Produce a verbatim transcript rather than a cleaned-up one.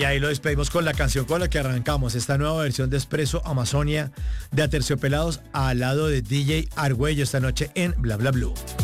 Y ahí lo despedimos con la canción con la que arrancamos, esta nueva versión de Expreso Amazonia de Aterciopelados al lado de D J Argüello esta noche en Bla Bla Blue.